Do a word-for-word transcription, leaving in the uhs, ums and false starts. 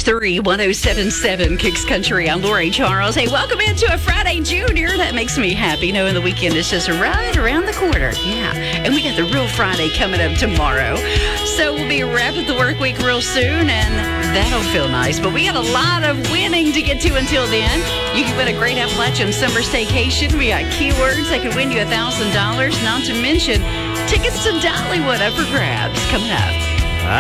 three, one oh seven point seven Kicks Country. I'm Lori Charles. Hey, welcome into a Friday Junior. That makes me happy knowing the weekend is just right around the corner. Yeah, and we got the real Friday coming up tomorrow. So we'll be wrapping the work week real soon, and that'll feel nice. But we got a lot of winning to get to until then. You can win a great Appalachian summer staycation. We got keywords that could win you one thousand dollars, not to mention tickets to Dollywood up for grabs coming up.